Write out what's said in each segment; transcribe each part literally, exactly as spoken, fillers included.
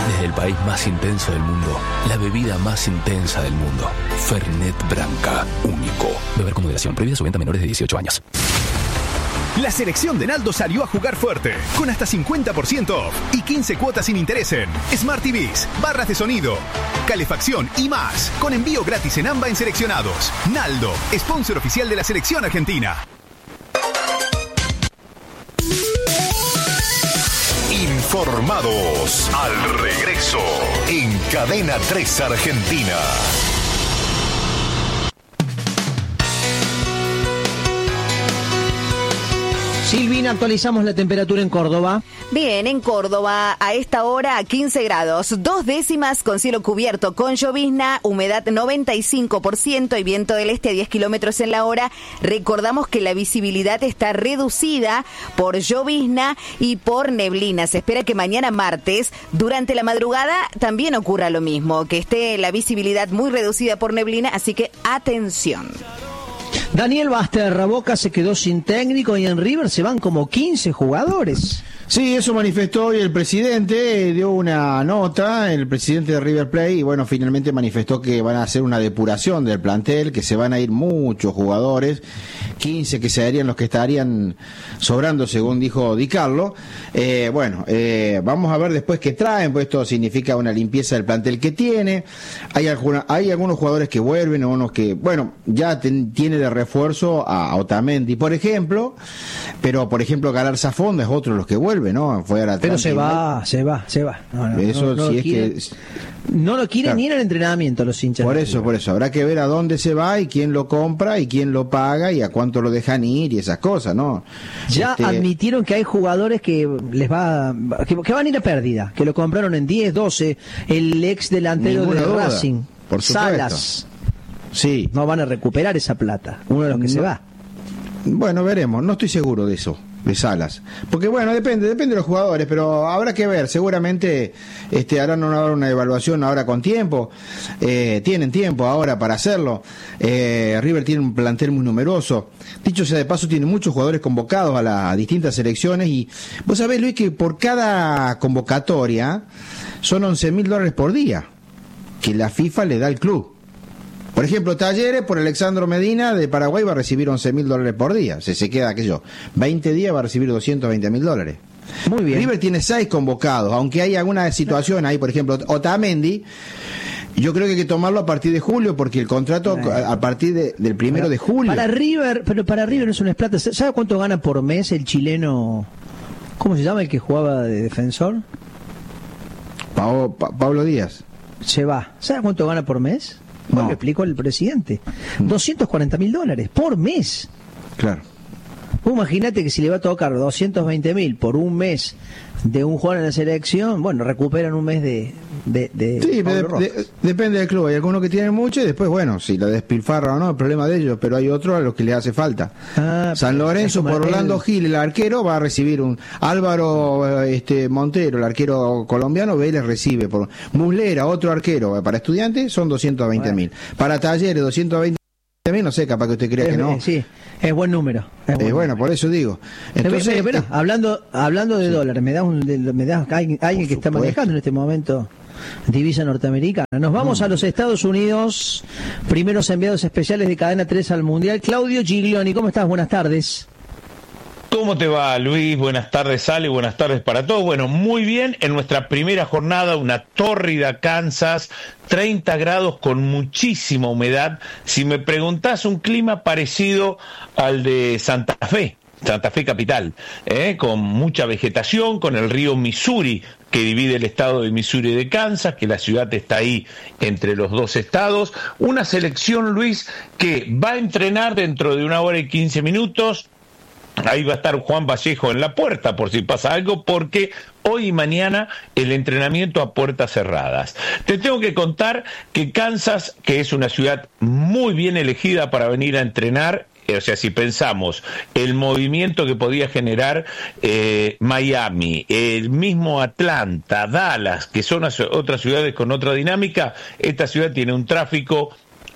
Desde el país más intenso del mundo, la bebida más intensa del mundo. Fernet Branca, único. Beber con moderación. Prohibida su venta a menores de dieciocho años. La selección de Naldo salió a jugar fuerte, con hasta cincuenta por ciento off y quince cuotas sin interés en Smart T Vs, barras de sonido, calefacción y más, con envío gratis en AMBA en seleccionados. Naldo, sponsor oficial de la selección argentina. Informados al regreso en Cadena tres Argentina. Silvina, actualizamos la temperatura en Córdoba. Bien, en Córdoba a esta hora a quince grados, dos décimas con cielo cubierto, con llovizna, humedad noventa y cinco por ciento y viento del este a diez kilómetros en la hora. Recordamos que la visibilidad está reducida por llovizna y por neblina. Se espera que mañana martes, durante la madrugada, también ocurra lo mismo, que esté la visibilidad muy reducida por neblina, así que atención. Daniel Basterra, Boca se quedó sin técnico y en River se van como quince jugadores. Sí, eso manifestó hoy el presidente, dio una nota, el presidente de River Plate, y bueno, finalmente manifestó que van a hacer una depuración del plantel, que se van a ir muchos jugadores, quince que serían los que estarían sobrando, según dijo Di Carlo. Eh, bueno, eh, vamos a ver después qué traen, pues esto significa una limpieza del plantel que tiene. Hay, alguna, hay algunos jugadores que vuelven, unos que, bueno, ya ten, tiene de refuerzo a, a Otamendi, por ejemplo, pero por ejemplo Galarza Fonda es otro de los que vuelve. ¿No? Fue a la Pero se va, se va, se va. No, no, eso no, no sí es quiere, que no lo quiere claro. Ni en el entrenamiento los hinchas. Por eso, por eso habrá que ver a dónde se va y quién lo compra y quién lo paga y a cuánto lo dejan ir y esas cosas, ¿no? Ya este... admitieron que hay jugadores que les va que, que van a ir a pérdida, que lo compraron en diez, doce, el ex delantero de duda. Racing, por Salas. Sí. No van a recuperar esa plata, uno de los que no. se va. Bueno, veremos, no estoy seguro de eso. De Salas, porque bueno, depende depende de los jugadores, pero habrá que ver, seguramente este harán una, una evaluación ahora con tiempo, eh, tienen tiempo ahora para hacerlo. eh, River tiene un plantel muy numeroso, dicho sea de paso, tiene muchos jugadores convocados a las distintas selecciones, y vos sabés, Luis, que por cada convocatoria son once mil dólares por día que la FIFA le da al club. Por ejemplo, Talleres, por Alexandro Medina, de Paraguay, va a recibir once mil dólares por día. Se, se queda, aquello, veinte días va a recibir doscientos veinte mil dólares. Muy bien. River tiene seis convocados, aunque hay alguna situación ahí, por ejemplo, Otamendi, yo creo que hay que tomarlo a partir de julio, porque el contrato a, a partir de, del primero para, de julio. Para River, pero para River no es una plata. ¿Sabe cuánto gana por mes el chileno? ¿Cómo se llama el que jugaba de defensor? Pablo, pa, Pablo Díaz. Se va. ¿Sabe cuánto gana por mes? No. Lo explicó el presidente. doscientos cuarenta mil dólares por mes. Claro. Imagínate que si le va a tocar doscientos veinte mil por un mes de un jugador en la selección, bueno, recuperan un mes de... de, de sí, de, de, depende del club. Hay algunos que tienen mucho y después, bueno, si la despilfarra o no, el problema de ellos, pero hay otros a los que les hace falta. Ah, San Lorenzo, por Orlando el... Gil, el arquero, va a recibir un... Álvaro este Montero, el arquero colombiano, Vélez recibe por... Muslera, otro arquero, para estudiantes son doscientos veinte mil. Bueno. Para Talleres, doscientos veinte mil, no sé, capaz que usted crea es, que no. Sí, es buen número. Es buen eh, bueno, número. Por eso digo. Entonces, pero, pero, pero, hablando hablando de sí. dólares, me da un, me da alguien, alguien que está manejando en este momento divisa norteamericana. Nos vamos mm. a los Estados Unidos. Primeros enviados especiales de Cadena tres al Mundial. Claudio Giglioni, ¿cómo estás? Buenas tardes. ¿Cómo te va, Luis? Buenas tardes, Ale, buenas tardes para todos. Bueno, muy bien, en nuestra primera jornada, una tórrida Kansas, treinta grados con muchísima humedad. Si me preguntás, un clima parecido al de Santa Fe, Santa Fe capital, ¿eh? Con mucha vegetación, con el río Missouri, que divide el estado de Missouri de Kansas, que la ciudad está ahí entre los dos estados. Una selección, Luis, que va a entrenar dentro de una hora y quince minutos. Ahí va a estar Juan Vallejo en la puerta por si pasa algo, porque hoy y mañana el entrenamiento a puertas cerradas. Te tengo que contar que Kansas, que es una ciudad muy bien elegida para venir a entrenar, o sea, si pensamos el movimiento que podía generar eh, Miami, el mismo Atlanta, Dallas, que son otras ciudades con otra dinámica, esta ciudad tiene un tráfico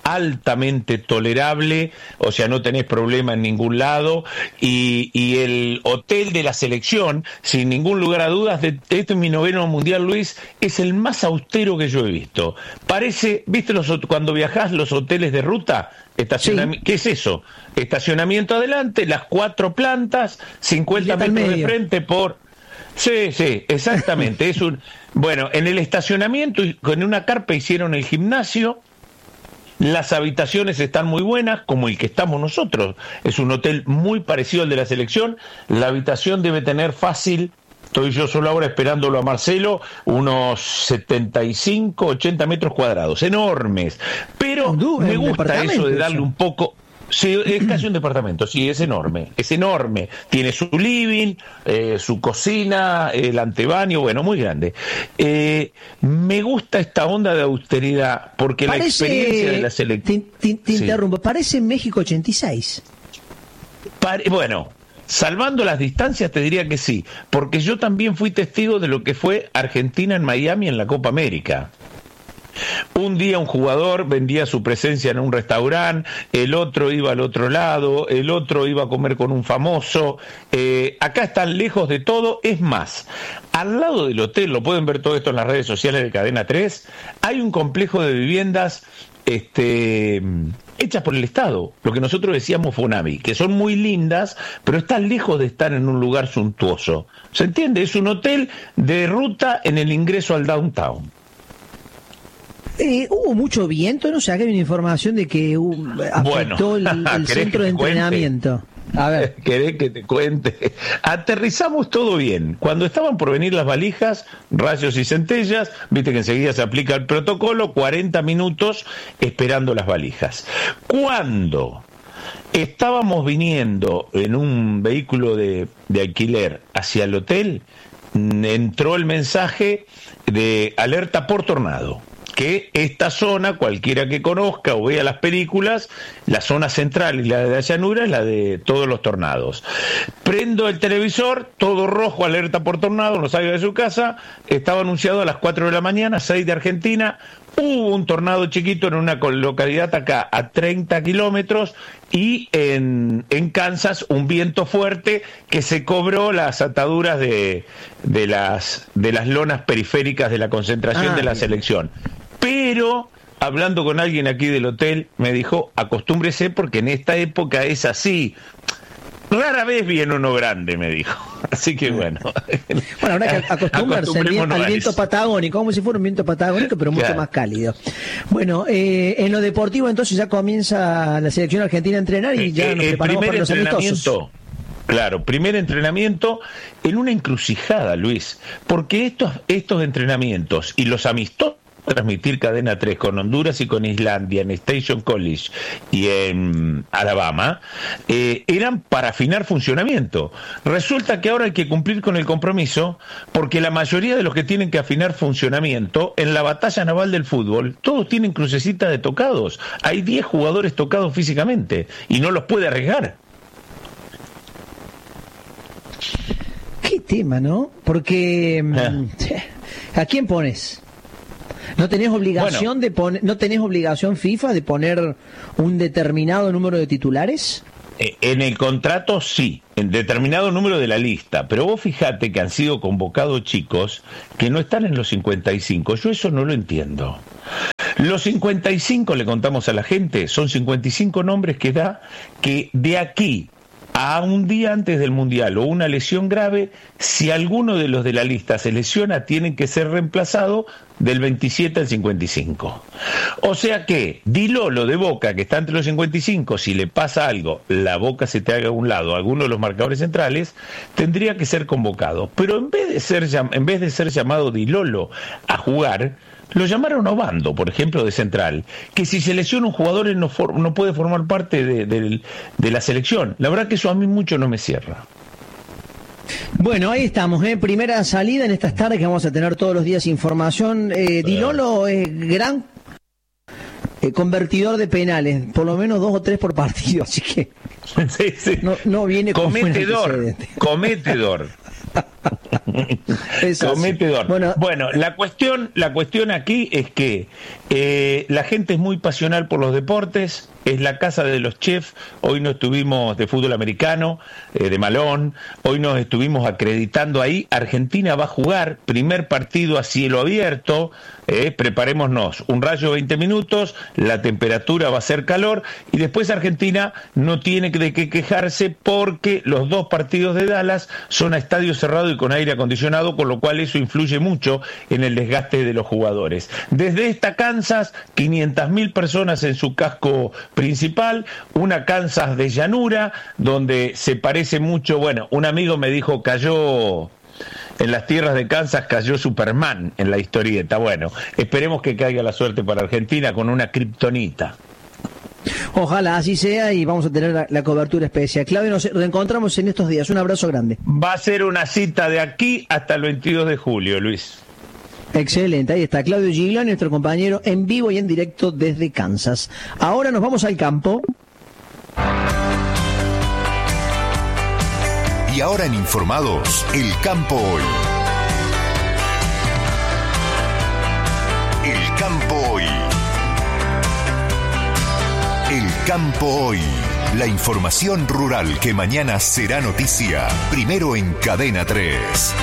altamente tolerable, o sea, no tenés problema en ningún lado, y, y el hotel de la selección, sin ningún lugar a dudas, de este es mi noveno mundial, Luis, es el más austero que yo he visto. Parece, ¿viste los cuando viajás los hoteles de ruta? Estacionami- sí. ¿Qué es eso? Estacionamiento adelante, las cuatro plantas, cincuenta metros de frente por... Sí, sí, exactamente. Es un bueno, en el estacionamiento, con una carpa hicieron el gimnasio. Las habitaciones están muy buenas, como el que estamos nosotros. Es un hotel muy parecido al de la selección. La habitación debe tener fácil, estoy yo solo ahora esperándolo a Marcelo, unos setenta y cinco, ochenta metros cuadrados, enormes. Pero uh, me gusta eso de darle eso. un poco... Sí, es casi un departamento, sí, es enorme, es enorme. Tiene su living, eh, su cocina, el antebaño, bueno, muy grande. Eh, me gusta esta onda de austeridad, porque parece, la experiencia de la selección... Te, te, te sí. interrumpo, parece México ochenta y seis. Pare, bueno, salvando las distancias te diría que sí, porque yo también fui testigo de lo que fue Argentina en Miami en la Copa América. Un día un jugador vendía su presencia en un restaurante, el otro iba al otro lado, el otro iba a comer con un famoso. Eh, acá están lejos de todo. Es más, al lado del hotel, lo pueden ver todo esto en las redes sociales de Cadena tres, hay un complejo de viviendas este, hechas por el Estado, lo que nosotros decíamos Fonavi, que son muy lindas, pero están lejos de estar en un lugar suntuoso. ¿Se entiende? Es un hotel de ruta en el ingreso al downtown. Eh, hubo mucho viento, no sé, acá hay una información de que uh, afectó bueno, el, el centro de entrenamiento. A ver. ¿Querés que te cuente? Aterrizamos todo bien. Cuando estaban por venir las valijas, rayos y centellas, viste que enseguida se aplica el protocolo, cuarenta minutos esperando las valijas. Cuando estábamos viniendo en un vehículo de, de alquiler hacia el hotel, entró el mensaje de alerta por tornado. Que esta zona, cualquiera que conozca o vea las películas, la zona central y la de la llanura es la de todos los tornados. Prendo el televisor, todo rojo, alerta por tornado, no salga de su casa, estaba anunciado a las cuatro de la mañana, seis de Argentina, hubo un tornado chiquito en una localidad acá a treinta kilómetros y en, en Kansas un viento fuerte que se cobró las ataduras de, de, las, de las lonas periféricas de la concentración ah, de la bien. selección. Pero, hablando con alguien aquí del hotel, me dijo, acostúmbrese porque en esta época es así. Rara vez viene uno grande, me dijo. Así que bueno. Bueno, habrá que acostumbrarse al, viento, al viento patagónico, como si fuera un viento patagónico, pero mucho claro. más cálido. Bueno, eh, en lo deportivo entonces ya comienza la selección argentina a entrenar y ya nos eh, preparamos para los amistosos. Claro, primer entrenamiento en una encrucijada, Luis, porque estos, estos entrenamientos y los amistosos transmitir Cadena tres con Honduras y con Islandia en Station College y en Alabama, eh, eran para afinar funcionamiento. Resulta que ahora hay que cumplir con el compromiso porque la mayoría de los que tienen que afinar funcionamiento en la batalla naval del fútbol, todos tienen crucecita de tocados. Hay diez jugadores tocados físicamente y no los puede arriesgar. Qué tema, ¿no? Porque eh. ¿a quién pones? ¿No tenés obligación bueno, de poner, no tenés obligación FIFA de poner un determinado número de titulares? En el contrato sí, en determinado número de la lista, pero vos fijate que han sido convocados chicos que no están en los cincuenta y cinco, yo eso no lo entiendo. Los cincuenta y cinco, le contamos a la gente, son cincuenta y cinco nombres que da que de aquí a un día antes del Mundial o una lesión grave, si alguno de los de la lista se lesiona, tienen que ser reemplazados del veintisiete al cincuenta y cinco. O sea que Di Lolo de Boca, que está entre los cincuenta y cinco, si le pasa algo, la Boca se te haga a un lado, alguno de los marcadores centrales, tendría que ser convocado. Pero en vez de ser, en vez de ser llamado Di Lolo a jugar, lo llamaron Obando, por ejemplo, de central, que si se lesiona un jugador él no, for, no puede formar parte de, de, de la selección. La verdad que eso a mí mucho no me cierra. Bueno, ahí estamos, ¿eh? Primera salida en estas tardes que vamos a tener todos los días información. Eh, Di Lolo es gran eh, convertidor de penales, por lo menos dos o tres por partido, así que sí, sí. No, no viene cometedor, cometedor. Cometedor. Bueno, bueno, la cuestión, la cuestión aquí es que eh, la gente es muy pasional por los deportes, es la casa de los chefs. Hoy no estuvimos de fútbol americano, eh, de Malón, hoy nos estuvimos acreditando ahí. Argentina va a jugar primer partido a cielo abierto, eh, preparémonos, un rayo veinte minutos, la temperatura va a ser calor y después Argentina no tiene de qué quejarse porque los dos partidos de Dallas son a estadio cerrado y con aire acondicionado, con lo cual eso influye mucho en el desgaste de los jugadores. Desde esta Kansas, quinientas mil personas en su casco principal, una Kansas de llanura, donde se parece mucho, bueno, un amigo me dijo, cayó, en las tierras de Kansas cayó Superman en la historieta. Bueno, esperemos que caiga la suerte para Argentina con una kriptonita. Ojalá así sea y vamos a tener la, la cobertura especial. Claudio, nos reencontramos en estos días. Un abrazo grande. Va a ser una cita de aquí hasta el veintidós de julio, Luis. Excelente, ahí está Claudio Giglani, nuestro compañero en vivo y en directo desde Kansas. Ahora nos vamos al campo. Y ahora en Informados, el campo hoy. El campo hoy. El campo hoy. La información rural que mañana será noticia. Primero en Cadena tres.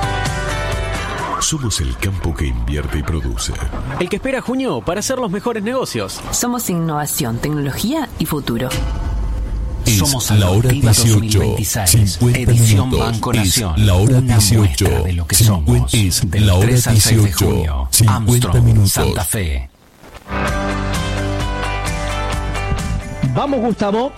Somos el campo que invierte y produce. El que espera junio para hacer los mejores negocios. Somos innovación, tecnología y futuro. Es Somos la hora dieciocho, cincuenta edición minutos. Banco Nación. Es la hora Una dieciocho, muestra de lo que cincuenta, somos. es Del la hora tres al seis de dieciocho, junio. cincuenta Armstrong, minutos. Santa Fe. Vamos, Gustavo.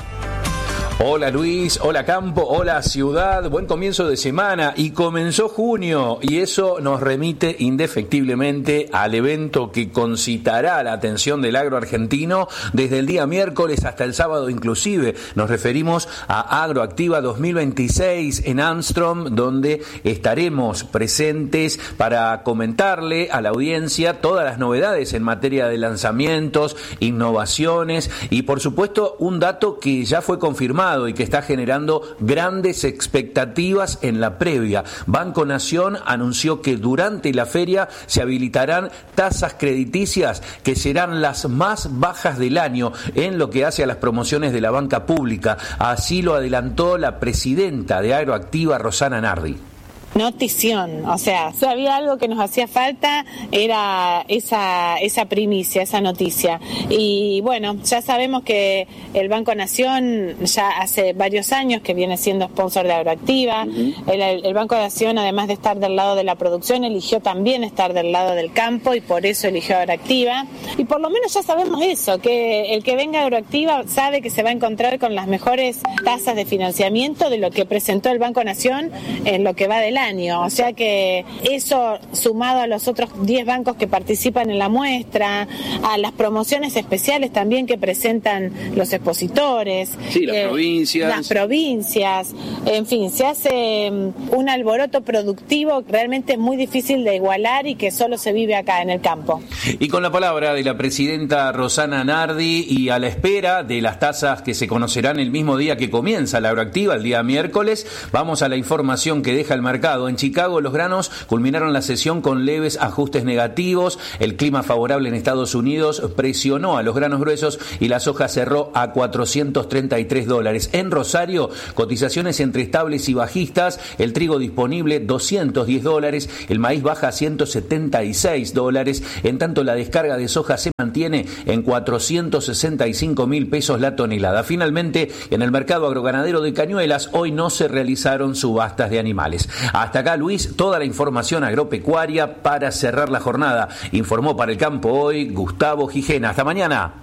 Hola Luis, hola Campo, hola Ciudad, buen comienzo de semana y comenzó junio y eso nos remite indefectiblemente al evento que concitará la atención del agro argentino desde el día miércoles hasta el sábado inclusive. Nos referimos a Agroactiva dos mil veintiséis en Armstrong, donde estaremos presentes para comentarle a la audiencia todas las novedades en materia de lanzamientos, innovaciones y por supuesto un dato que ya fue confirmado y que está generando grandes expectativas en la previa. Banco Nación anunció que durante la feria se habilitarán tasas crediticias que serán las más bajas del año en lo que hace a las promociones de la banca pública. Así lo adelantó la presidenta de Agroactiva, Rosana Nardi. Notición, o sea, si había algo que nos hacía falta era esa esa primicia, esa noticia. Y bueno, ya sabemos que el Banco Nación ya hace varios años que viene siendo sponsor de Agroactiva. Uh-huh. el, el Banco Nación, además de estar del lado de la producción, eligió también estar del lado del campo y por eso eligió Agroactiva. Y por lo menos ya sabemos eso, que el que venga a Agroactiva sabe que se va a encontrar con las mejores tasas de financiamiento de lo que presentó el Banco Nación en lo que va del año. O sea que eso, sumado a los otros diez bancos que participan en la muestra, a las promociones especiales también que presentan los expositores, sí, las eh, provincias, las provincias, en fin, se hace un alboroto productivo realmente muy difícil de igualar y que solo se vive acá en el campo. Y con la palabra de la presidenta Rosana Nardi y a la espera de las tasas que se conocerán el mismo día que comienza la Agroactiva, el día miércoles, vamos a la información que deja el mercado. En Chicago, los granos culminaron la sesión con leves ajustes negativos. El clima favorable en Estados Unidos presionó a los granos gruesos y la soja cerró a cuatrocientos treinta y tres dólares. En Rosario, cotizaciones entre estables y bajistas. El trigo disponible doscientos diez dólares. El maíz baja a ciento setenta y seis dólares. En tanto, la descarga de soja se mantiene en cuatrocientos sesenta y cinco mil pesos la tonelada. Finalmente, en el mercado agroganadero de Cañuelas, hoy no se realizaron subastas de animales. Hasta acá, Luis, toda la información agropecuaria para cerrar la jornada. Informó para el campo hoy Gustavo Gijena. Hasta mañana.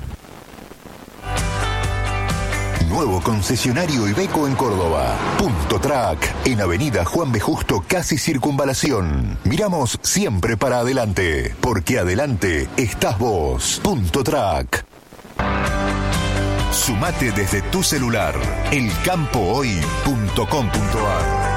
Nuevo concesionario Iveco en Córdoba. Punto Track, en Avenida Juan B. Justo, casi Circunvalación. Miramos siempre para adelante, porque adelante estás vos. Punto Track. Sumate desde tu celular. el campo hoy punto com punto a r